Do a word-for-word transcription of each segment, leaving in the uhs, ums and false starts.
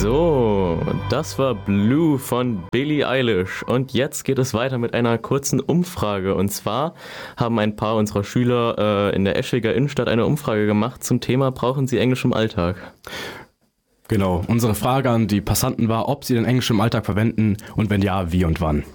So, das war Blue von Billie Eilish und jetzt geht es weiter mit einer kurzen Umfrage und zwar haben ein paar unserer Schüler äh, in der Eschwiger Innenstadt eine Umfrage gemacht zum Thema brauchen sie Englisch im Alltag? Genau, unsere Frage an die Passanten war, ob sie denn Englisch im Alltag verwenden und wenn ja, wie und wann.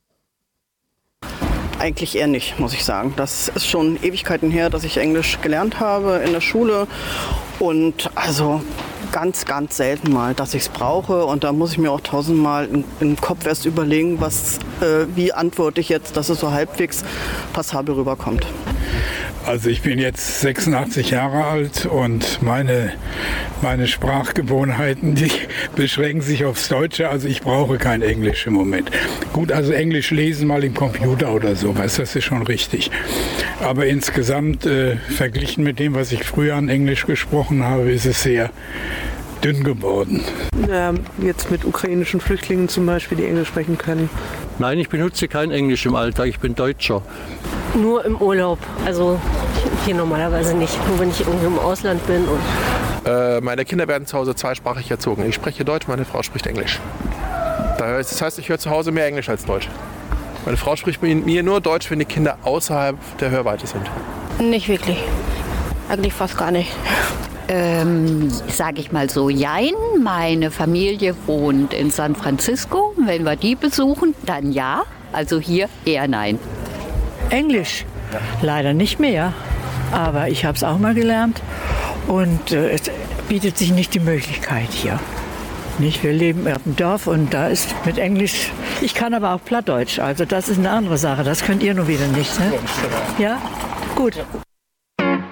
Eigentlich eher nicht, muss ich sagen. Das ist schon Ewigkeiten her, dass ich Englisch gelernt habe in der Schule und also ganz, ganz selten mal, dass ich es brauche und da muss ich mir auch tausendmal im, im Kopf erst überlegen, was, äh, wie antworte ich jetzt, dass es so halbwegs passabel rüberkommt. Also ich bin jetzt sechsundachtzig Jahre alt und meine, meine Sprachgewohnheiten, die beschränken sich aufs Deutsche. Also ich brauche kein Englisch im Moment. Gut, also Englisch lesen mal im Computer oder sowas, das ist schon richtig. Aber insgesamt, äh, verglichen mit dem, was ich früher an Englisch gesprochen habe, ist es sehr dünn geworden. Ja, jetzt mit ukrainischen Flüchtlingen zum Beispiel, die Englisch sprechen können. Nein, ich benutze kein Englisch im Alltag, ich bin Deutscher. Nur im Urlaub, also hier normalerweise nicht, nur wenn ich irgendwie im Ausland bin. Und äh, meine Kinder werden zu Hause zweisprachig erzogen. Ich spreche Deutsch, meine Frau spricht Englisch. Das heißt, ich höre zu Hause mehr Englisch als Deutsch. Meine Frau spricht mit mir nur Deutsch, wenn die Kinder außerhalb der Hörweite sind. Nicht wirklich, eigentlich fast gar nicht. Ähm, sag ich mal so, jein. Meine Familie wohnt in San Francisco. Wenn wir die besuchen, dann ja. Also hier eher nein. Englisch? Ja. Leider nicht mehr. Aber ich habe es auch mal gelernt. Und äh, es bietet sich nicht die Möglichkeit hier. Nicht? Wir leben auf dem Dorf und da ist mit Englisch. Ich kann aber auch Plattdeutsch. Also das ist eine andere Sache. Das könnt ihr nur wieder nicht. Ne? Ja? Gut.